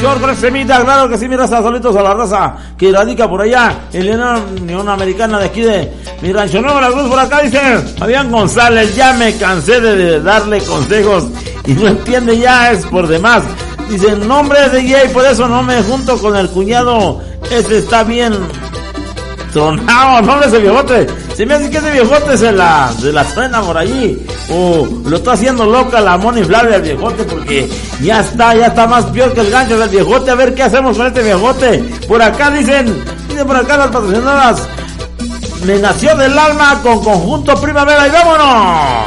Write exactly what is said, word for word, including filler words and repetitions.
Melchor, con extremita, claro que sí, mi raza, solitos a la raza que radica por allá en la Unión Americana de aquí de mi rancho nuevo, la cruz por acá, dice Fabián González, ya me cansé de darle consejos y no entiende, ya es por demás. Dice, nombre de D J, por eso no me junto con el cuñado, ese está bien tronado, no ese viejote, se me hace que ese viejote se la, se la suena por allí, o lo está haciendo loca la Moni Flavia el viejote, porque ya está, ya está más peor que el gancho del viejote. A ver qué hacemos con este viejote. Por acá dicen, dicen por acá las patrocinadas, me nació del alma con conjunto Primavera y vámonos.